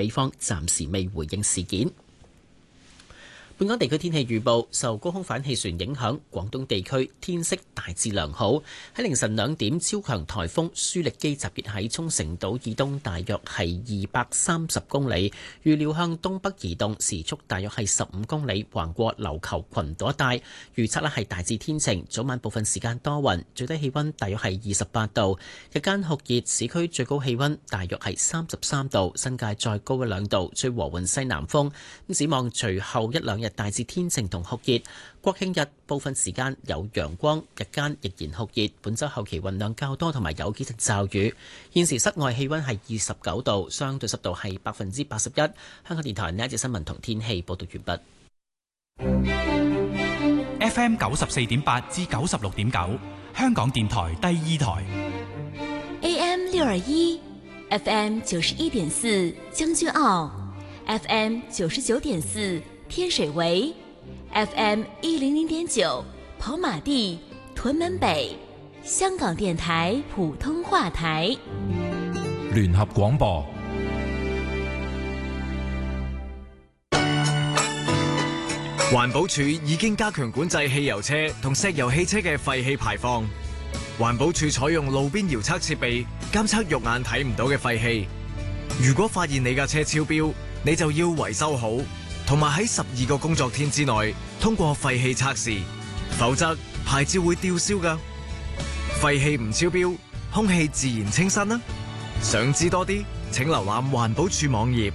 美方暫時未回應事件。本港地區天氣預報，受高空反氣旋影響，廣東地區天色大致良好。喺凌晨2點，超強颱風舒力基集結喺沖繩島以東，大約係230公里，預料向東北移動，時速大約係15公里，橫過琉球群島一帶。預測係大致天晴，早晚部分時間多雲，最低氣温大約係28度，日間酷熱，市區最高氣温大約係33度，新界再高1-2度，吹和緩西南風。咁展望隨後1-2日大致天晴同酷熱，國慶日部分時間有陽光，日間仍然酷熱。本週後期雲量較多，同埋有幾陣驟雨。現時室外氣溫係29度，相對濕度係81%。香港電台呢一節新聞同天氣報道完畢。FM 94.8至96.9，香港電台第2台。 AM 621 FM 91.4將軍澳 FM 99.4天水圍 FM 100.9跑馬地屯門北，香港電台普通話台。 聯合廣播。 環保署已經加強管制汽油車同石油汽車嘅廢氣排放。環保署採用路邊遙測設備監測肉眼睇唔到嘅廢氣。如果發現你架車超標，你就要維修好，同埋喺12個工作天之內通過廢氣測試，否則牌照會吊銷㗎。廢氣唔超標，空氣自然清新啦。想知多啲，請瀏覽環保署網頁。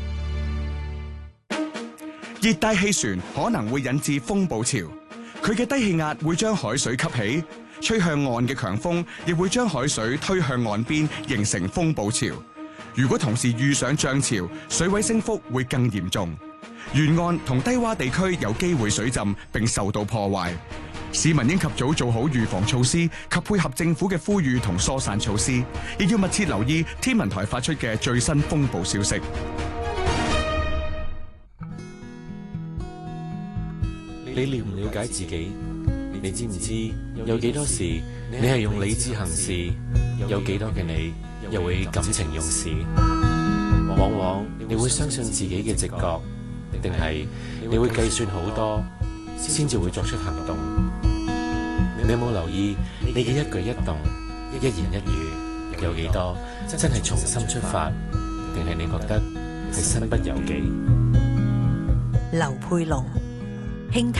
熱帶氣旋可能會引致風暴潮，佢嘅低氣壓會將海水吸起，吹向岸嘅強風亦會將海水推向岸邊，形成風暴潮。如果同時遇上漲潮，水位升幅會更嚴重。沿岸同低洼地區有機會水浸並受到破壞，市民應及早做好預防措施及配合政府嘅呼籲同疏散措施，亦要密切留意天文台發出嘅最新風暴消息。 你了唔了解自己？你知唔知有幾多時你係用理智行事，有幾多嘅你又會感情用事？往往你會相信自己嘅直覺，定係你會計算好多先至會作出行動？你有冇留意你嘅一舉一動、一言一語有幾多真係從心出發，定係你覺得係身不由己？ 劉佩龍，輕